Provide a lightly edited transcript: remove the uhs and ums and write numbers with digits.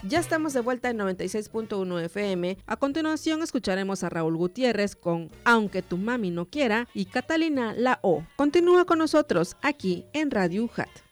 Ya estamos de vuelta en 96.1 FM. A continuación escucharemos a Raúl Gutiérrez con Aunque tu mami no quiera y Catalina La O. Continúa con nosotros aquí en Radio UJAT.